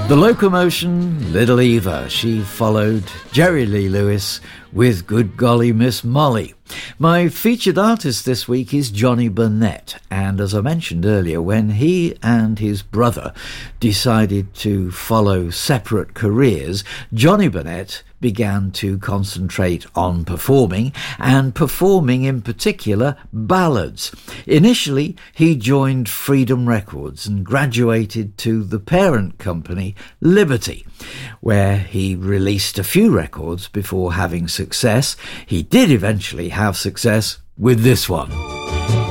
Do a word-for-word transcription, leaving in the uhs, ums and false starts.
The Locomotion, Little Eva. She followed Jerry Lee Lewis with Good Golly Miss Molly. My featured artist this week is Johnny Burnett, and as I mentioned earlier, when he and his brother decided to follow separate careers, Johnny Burnett began to concentrate on performing, and performing in particular ballads. Initially, he joined Freedom Records and graduated to the parent company Liberty, where he released a few records before having success. He did eventually have success with this one.